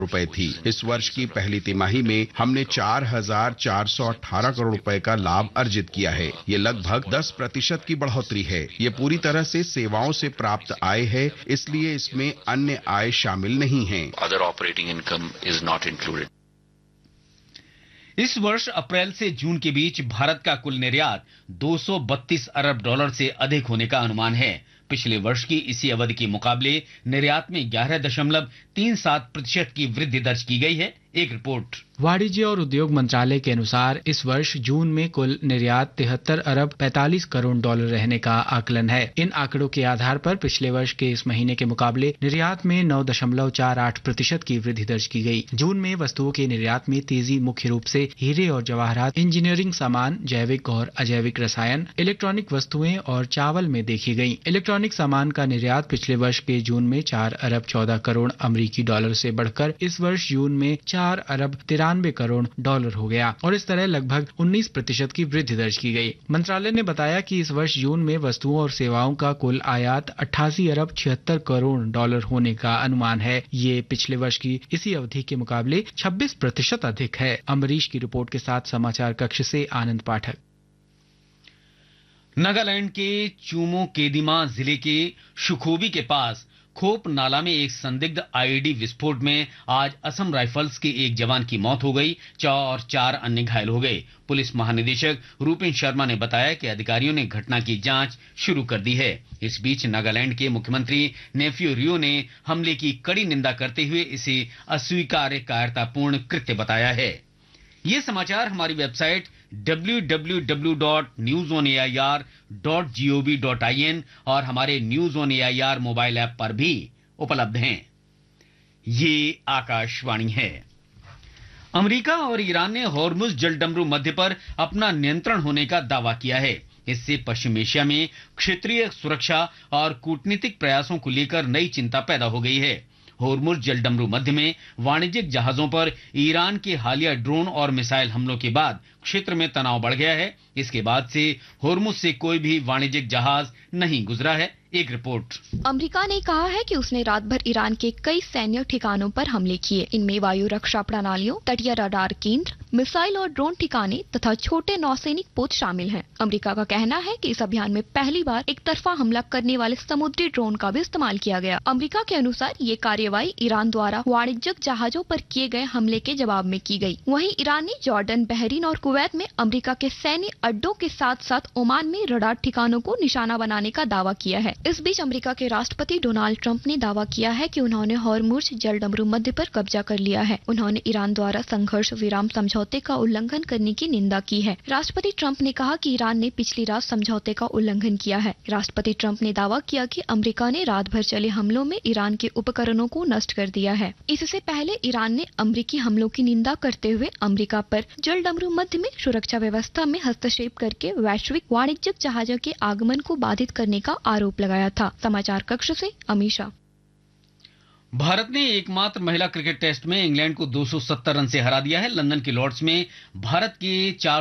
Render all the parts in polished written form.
रुपए थी। इस वर्ष की पहली तिमाही में हमने 4,418 करोड़ रुपए का लाभ अर्जित किया है। ये लगभग 10% की बढ़ोतरी है। ये पूरी तरह से सेवाओं से प्राप्त आय है, इसलिए इसमें अन्य आय शामिल नहीं है। Other operating income is not included. इस वर्ष अप्रैल से जून के बीच भारत का कुल निर्यात 232 अरब डॉलर से अधिक होने का अनुमान है। पिछले वर्ष की इसी अवधि के मुकाबले निर्यात में 11.37% की वृद्धि दर्ज की गई है। एक रिपोर्ट। वाणिज्य और उद्योग मंत्रालय के अनुसार इस वर्ष जून में कुल निर्यात 73 अरब 45 करोड़ डॉलर रहने का आकलन है। इन आंकड़ों के आधार पर पिछले वर्ष के इस महीने के मुकाबले निर्यात में 9.48% की वृद्धि दर्ज की गई। जून में वस्तुओं के निर्यात में तेजी मुख्य रूप से हीरे और जवाहरात, इंजीनियरिंग सामान, जैविक और अजैविक रसायन, इलेक्ट्रॉनिक वस्तुएं और चावल में देखी गई। इलेक्ट्रॉनिक सामान का निर्यात पिछले वर्ष के जून में 4 अरब 14 करोड़ अमेरिकी डॉलर से बढ़कर इस वर्ष जून में 4 अरब 93 करोड़ डॉलर हो गया और इस तरह लगभग 19% की वृद्धि दर्ज की गई। मंत्रालय ने बताया कि इस वर्ष जून में वस्तुओं और सेवाओं का कुल आयात 88 अरब 76 करोड़ डॉलर होने का अनुमान है। ये पिछले वर्ष की इसी अवधि के मुकाबले 26% अधिक है। अमरीश की रिपोर्ट के साथ समाचार कक्ष से आनंद पाठक। नागालैंड के चूमो केदिमा जिले के शुखोबी के पास खोप नाला में एक संदिग्ध आईईडी विस्फोट में आज असम राइफल्स के एक जवान की मौत हो गई और 4 अन्य घायल हो गए। पुलिस महानिदेशक रूपिन शर्मा ने बताया कि अधिकारियों ने घटना की जांच शुरू कर दी है। इस बीच नागालैंड के मुख्यमंत्री नेफ्यू रियो ने हमले की कड़ी निंदा करते हुए इसे अस्वीकार्य कायरतापूर्ण कृत्य बताया है। ये समाचार हमारी वेबसाइट www.newsonair.gov.in और हमारे news on AIR mobile app पर भी उपलब्ध हैं। ये आकाशवाणी है। अमेरिका और ईरान ने हॉर्मुज जलडमरू मध्य पर अपना नियंत्रण होने का दावा किया है। इससे पश्चिम एशिया में क्षेत्रीय सुरक्षा और कूटनीतिक प्रयासों को लेकर नई चिंता पैदा हो गई है। हॉर्मुज जलडमरू मध्य में वाणिज्यिक जहाजों पर ईरान के हालिया ड्रोन और मिसाइल हमलों के बाद क्षेत्र में तनाव बढ़ गया है। इसके बाद से हॉर्मुज से कोई भी वाणिज्यिक जहाज नहीं गुजरा है। एक रिपोर्ट। अमेरिका ने कहा है कि उसने रात भर ईरान के कई सैन्य ठिकानों पर हमले किए। इनमें वायु रक्षा प्रणालियों, तटीय रडार केंद्र, मिसाइल और ड्रोन ठिकाने तथा छोटे नौसैनिक पोत शामिल हैं। अमेरिका का कहना है कि इस अभियान में पहली बार एक तरफा हमला करने वाले समुद्री ड्रोन का भी इस्तेमाल किया गया। अमेरिका के अनुसार ये कार्यवाही ईरान द्वारा वाणिज्यिक जहाजों पर किए गए हमले के जवाब में की गई। वहीं ईरान ने जॉर्डन, बहरीन और कुवैत में अमेरिका के सैन्य अड्डों के साथ साथ ओमान में रडार ठिकानों को निशाना बनाने का दावा किया है। इस बीच अमेरिका के राष्ट्रपति डोनाल्ड ट्रंप ने दावा किया है कि उन्होंने हॉर्मुज जलडमरू मध्य पर कब्जा कर लिया है। उन्होंने ईरान द्वारा संघर्ष विराम समझौते का उल्लंघन करने की निंदा की है। राष्ट्रपति ट्रंप ने कहा कि ईरान ने पिछली रात समझौते का उल्लंघन किया है। राष्ट्रपति ट्रंप ने दावा किया कि अमेरिका ने रात भर चले हमलों में ईरान के उपकरणों को नष्ट कर दिया है। इससे पहले ईरान ने अमेरिकी हमलों की निंदा करते हुए अमेरिका पर जलडमरू मध्य में सुरक्षा व्यवस्था में हस्तक्षेप करके वैश्विक वाणिज्यिक जहाजों के आगमन को बाधित करने का आरोप लगाया था। समाचार कक्ष से अमीशा। भारत ने एकमात्र महिला क्रिकेट टेस्ट में इंग्लैंड को 270 रन से हरा दिया है। लंदन के लॉर्ड्स में भारत के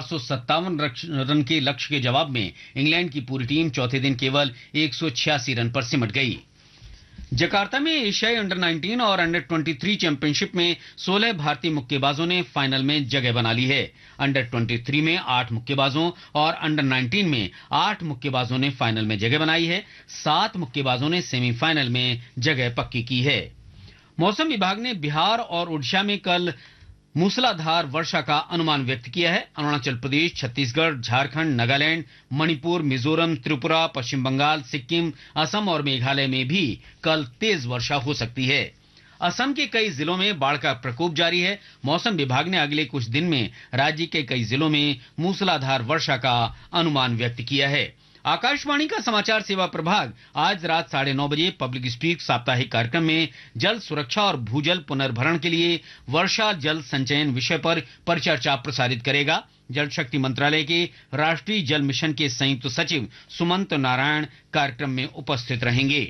457 रन के लक्ष्य के जवाब में इंग्लैंड की पूरी टीम चौथे दिन केवल 186 रन पर सिमट गई। जकार्ता में एशियाई अंडर 19 और अंडर 23 चैंपियनशिप में 16 भारतीय मुक्केबाजों ने फाइनल में जगह बना ली है। अंडर 23 में 8 मुक्केबाजों और अंडर 19 में 8 मुक्केबाजों ने फाइनल में जगह बनाई है। 7 मुक्केबाजों ने सेमीफाइनल में जगह पक्की की है। मौसम विभाग ने बिहार और ओडिशा में कल मूसलाधार वर्षा का अनुमान व्यक्त किया है। अरुणाचल प्रदेश, छत्तीसगढ़, झारखंड, नागालैंड, मणिपुर, मिजोरम, त्रिपुरा, पश्चिम बंगाल, सिक्किम, असम और मेघालय में भी कल तेज वर्षा हो सकती है। असम के कई जिलों में बाढ़ का प्रकोप जारी है। मौसम विभाग ने अगले कुछ दिन में राज्य के कई जिलों में मूसलाधार वर्षा का अनुमान व्यक्त किया है। आकाशवाणी का समाचार सेवा प्रभाग आज रात 9:30 बजे पब्लिक स्पीक साप्ताहिक कार्यक्रम में जल सुरक्षा और भूजल पुनर्भरण के लिए वर्षा जल संचयन विषय पर परिचर्चा प्रसारित करेगा। जल शक्ति मंत्रालय के राष्ट्रीय जल मिशन के संयुक्त सचिव सुमंत नारायण कार्यक्रम में उपस्थित रहेंगे।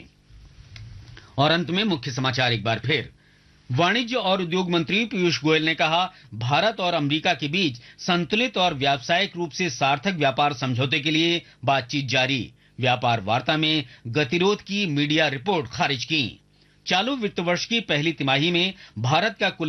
और अंत में मुख्य समाचार एक बार फिर। वाणिज्य और उद्योग मंत्री पीयूष गोयल ने कहा, भारत और अमेरिका के बीच संतुलित और व्यावसायिक रूप से सार्थक व्यापार समझौते के लिए बातचीत जारी। व्यापार वार्ता में गतिरोध की मीडिया रिपोर्ट खारिज की। चालू वित्त वर्ष की पहली तिमाही में भारत का कुल